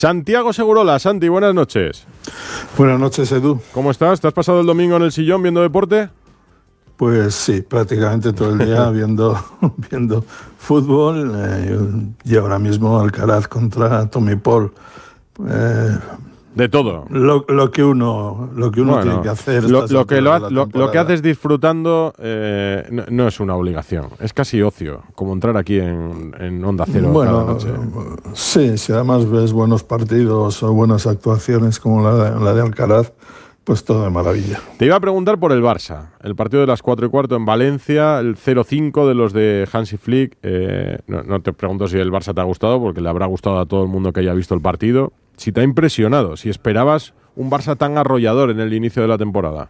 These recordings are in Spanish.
Santiago Segurola. Santi, buenas noches. Buenas noches, Edu. ¿Cómo estás? ¿Te has pasado el domingo en el sillón viendo deporte? Pues sí, prácticamente todo el día viendo fútbol y ahora mismo Alcaraz contra Tommy Paul. De todo. Lo que uno tiene que hacer. Lo que haces disfrutando no es una obligación, es casi ocio, como entrar aquí en Onda Cero cada noche. Sí, si además ves buenos partidos o buenas actuaciones como la de Alcaraz, pues todo de maravilla. Te iba a preguntar por el Barça, el partido de las 4:15 en Valencia, el 0-5 de los de Hansi Flick. No te pregunto si el Barça te ha gustado, porque le habrá gustado a todo el mundo que haya visto el partido. Si te ha impresionado, si esperabas un Barça tan arrollador en el inicio de la temporada.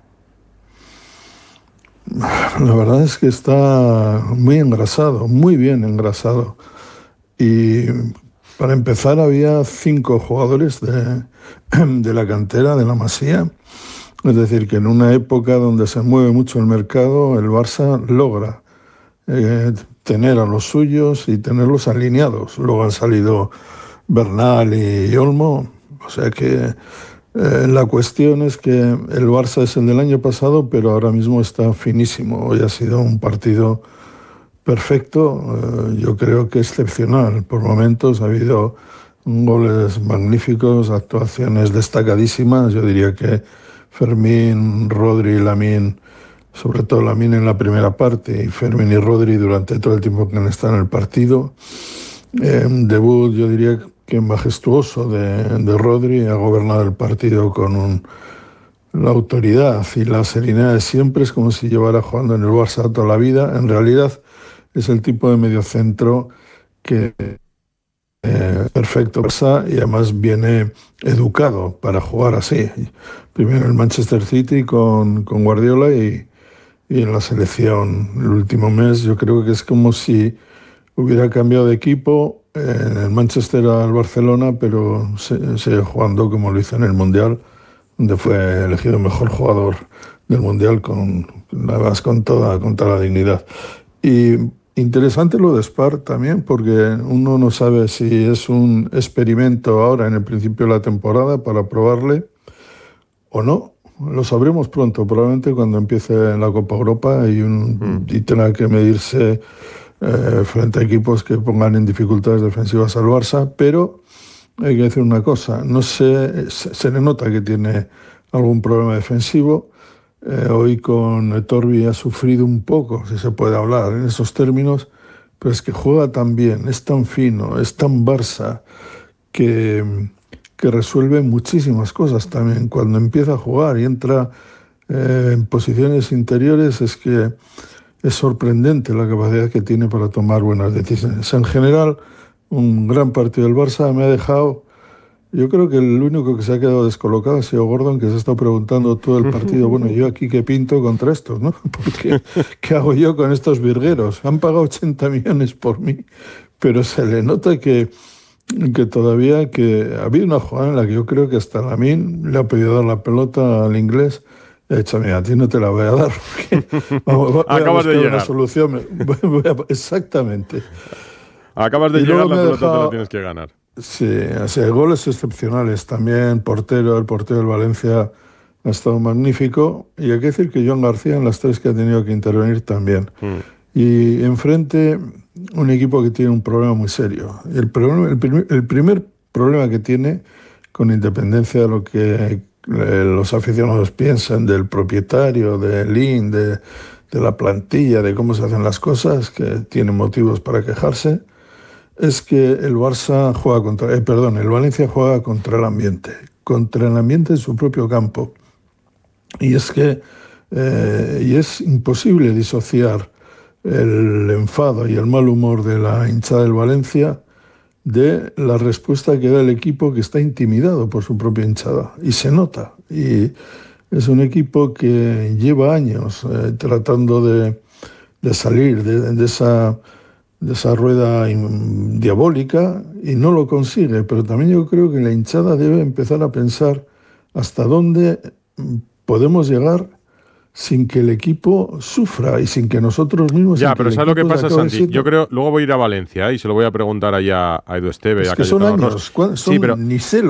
La verdad es que está muy engrasado, muy bien engrasado. Y para empezar había 5 jugadores de la cantera, de la Masía. Es decir, que en una época donde se mueve mucho el mercado, el Barça logra tener a los suyos y tenerlos alineados. Luego han salido Bernal y Olmo, o sea que la cuestión es que el Barça es el del año pasado, pero ahora mismo está finísimo. Hoy ha sido un partido perfecto, yo creo que excepcional. Por momentos ha habido goles magníficos, actuaciones destacadísimas. Yo diría que Fermín, Rodri y Lamine, sobre todo Lamine en la primera parte y Fermín y Rodri durante todo el tiempo que han estado en el partido. Debut, yo diría que majestuoso de Rodri, ha gobernado el partido con la autoridad y la serenidad de siempre. Es como si llevara jugando en el Barça toda la vida. En realidad es el tipo de mediocentro que perfecto Barça, y además viene educado para jugar así. Primero en Manchester City con Guardiola y en la selección el último mes. Yo creo que es como si hubiera cambiado de equipo en el Manchester al Barcelona, pero sigue jugando como lo hizo en el Mundial, donde fue elegido mejor jugador del Mundial además con toda la dignidad. Y interesante lo de Spar también, porque uno no sabe si es un experimento ahora en el principio de la temporada para probarle o no. Lo sabremos pronto, probablemente cuando empiece la Copa Europa y tenga que medirse frente a equipos que pongan en dificultades defensivas al Barça, pero hay que decir una cosa, se le nota que tiene algún problema defensivo. Hoy con Torbi ha sufrido un poco, si se puede hablar en esos términos, pero es que juega tan bien, es tan fino, es tan Barça, que resuelve muchísimas cosas también. Cuando empieza a jugar y entra en posiciones interiores, es que es sorprendente la capacidad que tiene para tomar buenas decisiones. En general, un gran partido del Barça. Me ha dejado... Yo creo que el único que se ha quedado descolocado ha sido Gordon, que se ha estado preguntando todo el partido, bueno, ¿yo aquí qué pinto contra estos, no? Porque, ¿qué hago yo con estos virgueros? Han pagado 80 millones por mí, pero se le nota que todavía ha habido una jugada en la que yo creo que hasta Lamine le ha pedido dar la pelota al inglés. He dicho, mira, a ti no te la voy a dar porque acabas de llegar. Una solución. Exactamente. Acabas de llegar, la pelota te la tienes que ganar. Sí, o sea, goles excepcionales también. El portero del Valencia ha estado magnífico. Y hay que decir que Joan García en las 3 que ha tenido que intervenir también. Y enfrente un equipo que tiene un problema muy serio. El primer problema que tiene, con independencia de lo que los aficionados piensan del propietario, de Lin, de la plantilla, de cómo se hacen las cosas, que tienen motivos para quejarse, es que el Valencia juega contra el ambiente en su propio campo. Y es que es imposible disociar el enfado y el mal humor de la hinchada del Valencia de la respuesta que da el equipo, que está intimidado por su propia hinchada. Y se nota. Y es un equipo que lleva años tratando de salir de esa rueda diabólica y no lo consigue. Pero también yo creo que la hinchada debe empezar a pensar hasta dónde podemos llegar sin que el equipo sufra y sin que nosotros mismos... Ya, pero ¿sabes lo que pasa, Santi? Yo creo... creo, luego voy a ir a Valencia y se lo voy a preguntar allá a Edu Esteve y Es a que son Cayetano Ros. años, Sí, pero ni sé